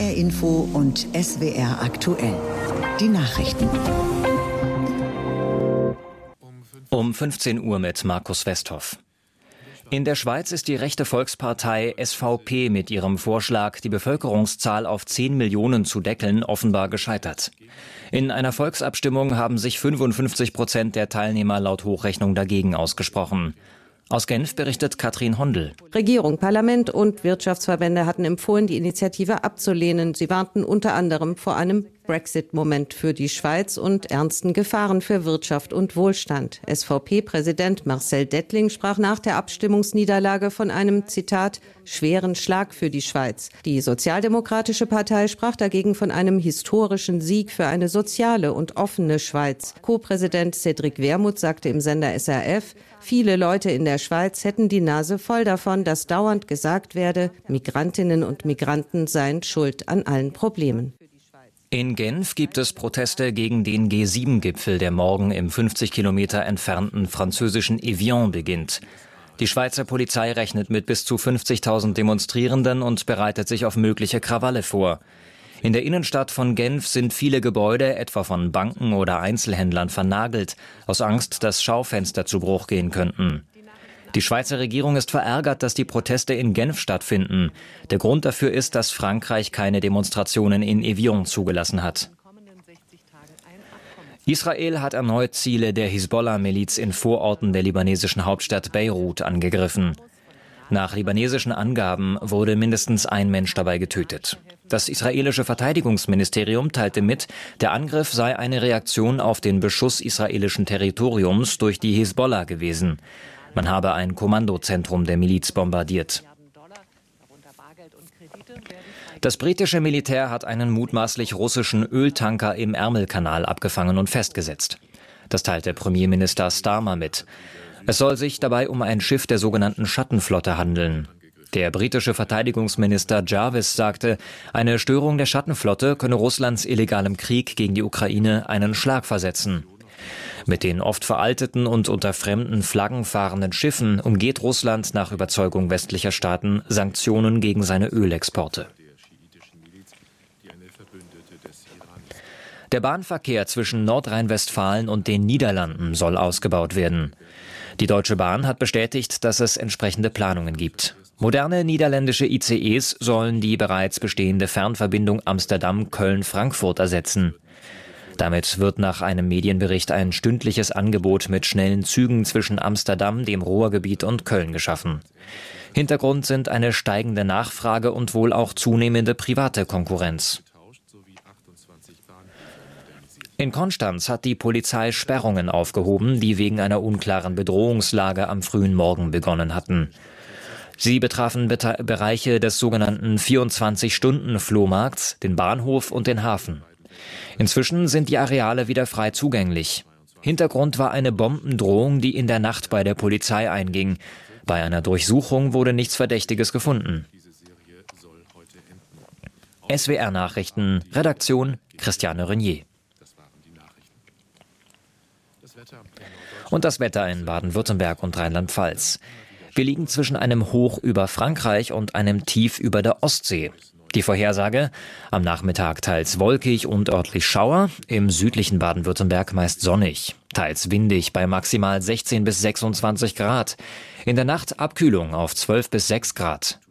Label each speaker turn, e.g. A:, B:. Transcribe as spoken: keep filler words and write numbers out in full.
A: R Info und S W R aktuell. Die Nachrichten.
B: Um fünfzehn Uhr mit Markus Westhoff. In der Schweiz ist die rechte Volkspartei S V P mit ihrem Vorschlag, die Bevölkerungszahl auf zehn Millionen zu deckeln, offenbar gescheitert. In einer Volksabstimmung haben sich fünfundfünfzig Prozent der Teilnehmer laut Hochrechnung dagegen ausgesprochen. Aus Genf berichtet Katrin Hondel.
C: Regierung, Parlament und Wirtschaftsverbände hatten empfohlen, die Initiative abzulehnen. Sie warnten unter anderem vor einem Brexit-Moment für die Schweiz und ernsten Gefahren für Wirtschaft und Wohlstand. S V P-Präsident Marcel Dettling sprach nach der Abstimmungsniederlage von einem, Zitat, schweren Schlag für die Schweiz. Die Sozialdemokratische Partei sprach dagegen von einem historischen Sieg für eine soziale und offene Schweiz. Co-Präsident Cédric Wermuth sagte im Sender S R F, viele Leute in der Schweiz hätten die Nase voll davon, dass dauernd gesagt werde, Migrantinnen und Migranten seien schuld an allen Problemen.
B: In Genf gibt es Proteste gegen den G sieben Gipfel, der morgen im fünfzig Kilometer entfernten französischen Evian beginnt. Die Schweizer Polizei rechnet mit bis zu fünfzigtausend Demonstrierenden und bereitet sich auf mögliche Krawalle vor. In der Innenstadt von Genf sind viele Gebäude, etwa von Banken oder Einzelhändlern, vernagelt, aus Angst, dass Schaufenster zu Bruch gehen könnten. Die Schweizer Regierung ist verärgert, dass die Proteste in Genf stattfinden. Der Grund dafür ist, dass Frankreich keine Demonstrationen in Evian zugelassen hat. Israel hat erneut Ziele der Hisbollah-Miliz in Vororten der libanesischen Hauptstadt Beirut angegriffen. Nach libanesischen Angaben wurde mindestens ein Mensch dabei getötet. Das israelische Verteidigungsministerium teilte mit, der Angriff sei eine Reaktion auf den Beschuss israelischen Territoriums durch die Hisbollah gewesen. Man habe ein Kommandozentrum der Miliz bombardiert. Das britische Militär hat einen mutmaßlich russischen Öltanker im Ärmelkanal abgefangen und festgesetzt. Das teilte Premierminister Starmer mit. Es soll sich dabei um ein Schiff der sogenannten Schattenflotte handeln. Der britische Verteidigungsminister Jarvis sagte, eine Störung der Schattenflotte könne Russlands illegalem Krieg gegen die Ukraine einen Schlag versetzen. Mit den oft veralteten und unter fremden Flaggen fahrenden Schiffen umgeht Russland nach Überzeugung westlicher Staaten Sanktionen gegen seine Ölexporte. Der Bahnverkehr zwischen Nordrhein-Westfalen und den Niederlanden soll ausgebaut werden. Die Deutsche Bahn hat bestätigt, dass es entsprechende Planungen gibt. Moderne niederländische I C Es sollen die bereits bestehende Fernverbindung Amsterdam-Köln-Frankfurt ersetzen. Damit wird nach einem Medienbericht ein stündliches Angebot mit schnellen Zügen zwischen Amsterdam, dem Ruhrgebiet und Köln geschaffen. Hintergrund sind eine steigende Nachfrage und wohl auch zunehmende private Konkurrenz. In Konstanz hat die Polizei Sperrungen aufgehoben, die wegen einer unklaren Bedrohungslage am frühen Morgen begonnen hatten. Sie betrafen Beta- Bereiche des sogenannten vierundzwanzig-Stunden-Flohmarkts, den Bahnhof und den Hafen. Inzwischen sind die Areale wieder frei zugänglich. Hintergrund war eine Bombendrohung, die in der Nacht bei der Polizei einging. Bei einer Durchsuchung wurde nichts Verdächtiges gefunden. S W R-Nachrichten, Redaktion Christiane Renier. Und das Wetter in Baden-Württemberg und Rheinland-Pfalz. Wir liegen zwischen einem Hoch über Frankreich und einem Tief über der Ostsee. Die Vorhersage: am Nachmittag teils wolkig und örtlich Schauer, im südlichen Baden-Württemberg meist sonnig, teils windig bei maximal sechzehn bis sechsundzwanzig Grad. In der Nacht Abkühlung auf zwölf bis sechs Grad.